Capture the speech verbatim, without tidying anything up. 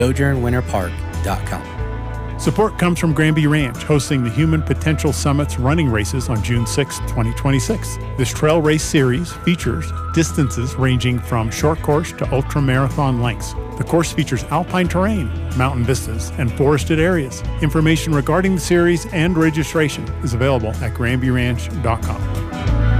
sojourn winter park dot com. Support comes from Granby Ranch, hosting the Human Potential Summit's running races on June sixth, twenty twenty-six. This trail race series features distances ranging from short course to ultra-marathon lengths. The course features alpine terrain, mountain vistas, and forested areas. Information regarding the series and registration is available at granby ranch dot com.